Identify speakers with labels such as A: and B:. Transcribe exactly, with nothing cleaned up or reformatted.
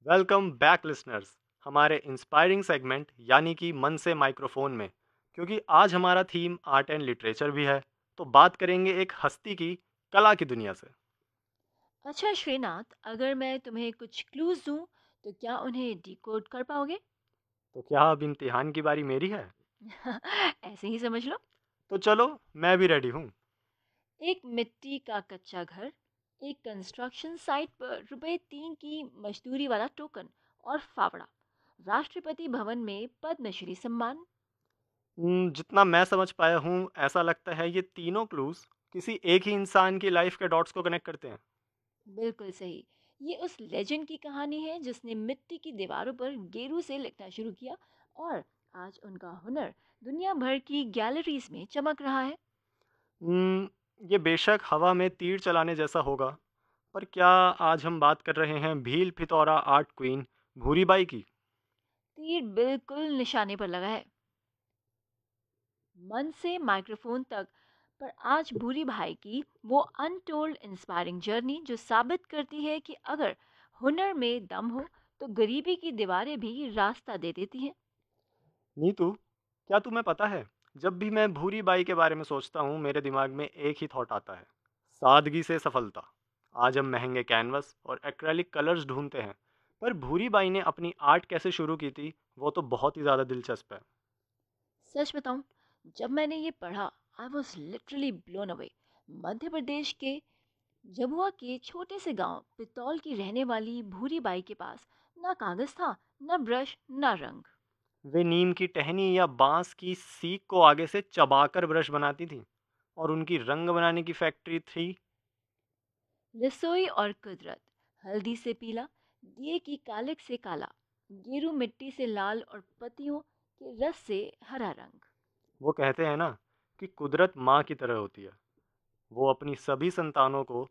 A: Welcome back listeners हमारे inspiring segment यानी कि मन से माइक्रोफोन में। क्योंकि आज हमारा थीम आर्ट एंड लिटरेचर भी है, तो बात करेंगे एक हस्ती की कला की दुनिया से।
B: अच्छा श्रीनाथ, अगर मैं तुम्हें कुछ क्लूज दूं तो क्या उन्हें डिकोड कर पाओगे?
A: तो क्या अब इम्तिहान की बारी मेरी है?
B: ऐसे ही समझ लो।
A: तो चलो, मैं भी रेडी हूँ।
B: एक मिट्टी का कच्चा घर, एक कंस्ट्रक्शन साइट पर रुपए तीन की मजदूरी वाला टोकन और फावड़ा, राष्ट्रपति भवन में पद्मश्री सम्मान।
A: हम्म, जितना मैं समझ पाया हूँ, ऐसा लगता है ये तीनों क्लूज किसी एक ही इंसान की लाइफ के डॉट्स को कनेक्ट करते हैं।
B: बिल्कुल सही। ये उस लेजेंड की कहानी है जिसने मिट्टी की दीवारों पर गेरू से लिखना शुरू किया और आज उनका हुनर दुनिया भर की गैलरीज में चमक रहा है।
A: हम्म, ये बेशक हवा में तीर चलाने जैसा होगा, पर क्या आज हम बात कर रहे हैं भील फितौरा आर्ट क्वीन भूरीबाई की?
B: तीर बिल्कुल निशाने पर लगा है, मन से माइक्रोफोन तक। पर आज भूरी भाई की वो अनटोल्ड इंस्पायरिंग जर्नी जो साबित करती है कि अगर हुनर में दम हो तो गरीबी की दीवारें भी रास्ता दे देती हैं।
A: नीतू, क्या तुम्हें पता है, जब भी मैं भूरी बाई के बारे में सोचता हूँ मेरे दिमाग में एक ही थॉट आता है: सादगी से सफलता। आज हम महंगे कैनवस और एक्रेलिक कलर्स ढूंढते हैं, पर भूरी बाई ने अपनी आर्ट कैसे शुरू की थी, वो तो बहुत ही ज़्यादा दिलचस्प है।
B: सच बताऊं, जब मैंने ये पढ़ा I was literally blown away. Madhya Pradesh के जबुआ के छोटे से गांव पितौल की रहने वाली भूरी बाई के पास ना कागज था, ना ब्रश, ना रंग।
A: वे नीम की टहनी या बांस की सीक को आगे से चबाकर ब्रश बनाती थी, और उनकी रंग बनाने की फैक्ट्री थी।
B: रसोई और कुदरत, हल्दी से पीला, दिए की कालिक से काला, गेरू मिट्टी से लाल और पत्तियों के रस से हरा रंग।
A: वो कहते हैं ना कि कुदरत माँ की तरह होती है। वो अपनी सभी संतानों को